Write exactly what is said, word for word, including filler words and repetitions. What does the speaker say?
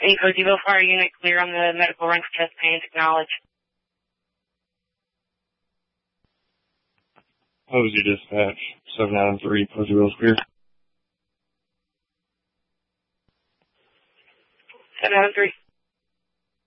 A Cozyville Fire Unit, clear on the medical run for chest pain, acknowledge. Posey Dispatch, seven nine three, Cozyville's clear. seven nine three.